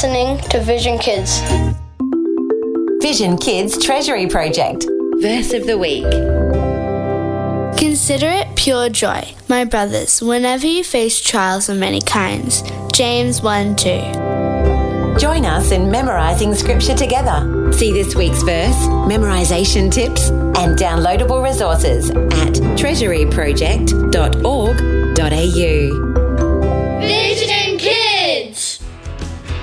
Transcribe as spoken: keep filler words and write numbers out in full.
listening to Vision Kids. Vision Kids Treasury Project. Verse of the Week. Consider it pure joy, my brothers, whenever you face trials of many kinds. James one two. Join us in memorising scripture together. See this week's verse, memorisation tips and downloadable resources at treasury project dot org dot a u. Vision